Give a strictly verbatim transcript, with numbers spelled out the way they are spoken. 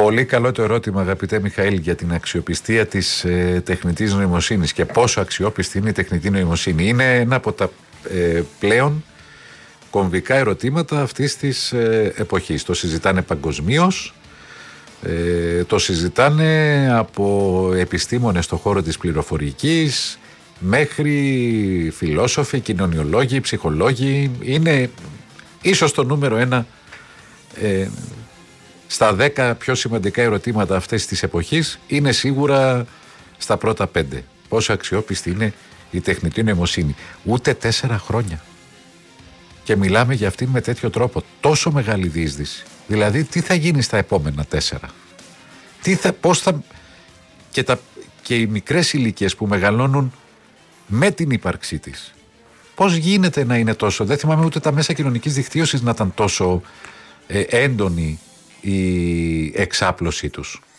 Πολύ καλό το ερώτημα, αγαπητέ Μιχαήλ, για την αξιοπιστία της ε, τεχνητής νοημοσύνης και πόσο αξιόπιστη είναι η τεχνητή νοημοσύνη. Είναι ένα από τα ε, πλέον κομβικά ερωτήματα αυτής της ε, εποχής. Το συζητάνε παγκοσμίως, ε, το συζητάνε από επιστήμονες στον χώρο της πληροφορικής μέχρι φιλόσοφοι, κοινωνιολόγοι, ψυχολόγοι. Είναι ίσως το νούμερο ένα ε, στα δέκα πιο σημαντικά ερωτήματα αυτές της εποχής. Είναι σίγουρα στα πρώτα πέντε. Πόσο αξιόπιστη είναι η τεχνητή νοημοσύνη. Ούτε τέσσερα χρόνια. Και μιλάμε για αυτήν με τέτοιο τρόπο. Τόσο μεγάλη διείσδυση. Δηλαδή τι θα γίνει στα επόμενα τέσσερα. Τι θα, πώς θα... Και, τα, και οι μικρές ηλικίες που μεγαλώνουν με την ύπαρξή της. Πώς γίνεται να είναι τόσο. Δεν θυμάμαι ούτε τα μέσα κοινωνικής δικτύωσης να ήταν τόσο ε, έντονη η εξάπλωσή τους.